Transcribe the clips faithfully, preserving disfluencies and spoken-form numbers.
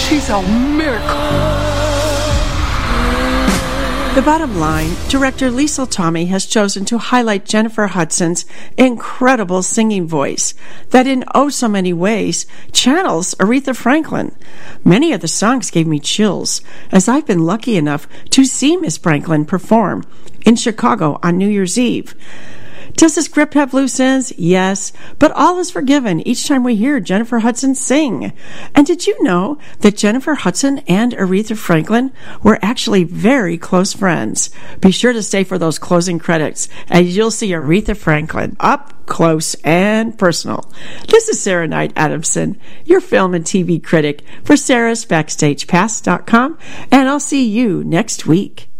She's a miracle. The bottom line, director Liesl Tommy has chosen to highlight Jennifer Hudson's incredible singing voice that in oh so many ways channels Aretha Franklin. Many of the songs gave me chills, as I've been lucky enough to see Miss Franklin perform in Chicago on New Year's Eve. Does the script have loose ends? Yes, but all is forgiven each time we hear Jennifer Hudson sing. And did you know that Jennifer Hudson and Aretha Franklin were actually very close friends? Be sure to stay for those closing credits, as you'll see Aretha Franklin up close and personal. This is Sarah Knight Adamson, your film and T V critic for Sarah's Backstage Pass dot com, and I'll see you next week.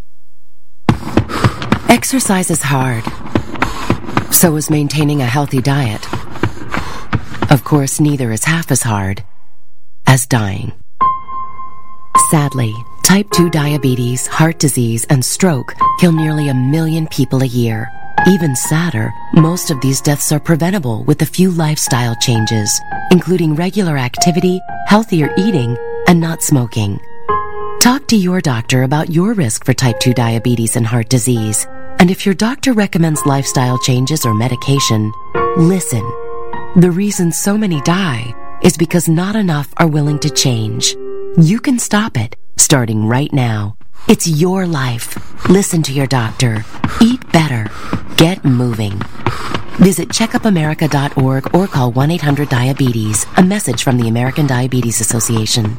Exercise is hard. So is maintaining a healthy diet. Of course, neither is half as hard as dying. Sadly, type two diabetes, heart disease, and stroke kill nearly a million people a year. Even sadder, most of these deaths are preventable with a few lifestyle changes, including regular activity, healthier eating, and not smoking. Talk to your doctor about your risk for type two diabetes and heart disease. And if your doctor recommends lifestyle changes or medication, listen. The reason so many die is because not enough are willing to change. You can stop it, starting right now. It's your life. Listen to your doctor. Eat better. Get moving. Visit checkup america dot org or call one eight hundred diabetes. A message from the American Diabetes Association.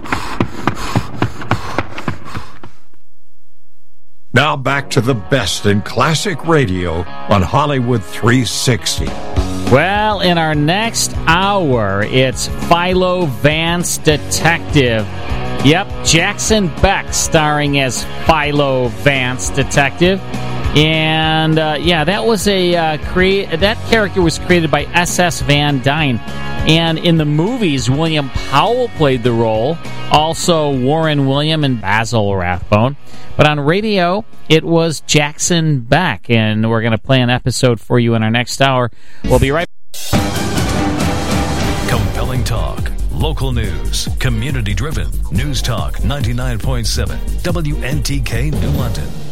Now back to the best in classic radio on Hollywood three sixty. Well, in our next hour, it's Philo Vance Detective. Yep, Jackson Beck starring as Philo Vance Detective. And, uh, yeah, that was a uh, create. That character was created by S S Van Dyne. And in the movies, William Powell played the role. Also, Warren William and Basil Rathbone. But on radio, it was Jackson Beck. And we're going to play an episode for you in our next hour. We'll be right back. Compelling talk. Local news. Community-driven. News Talk ninety-nine point seven. W N T K New London.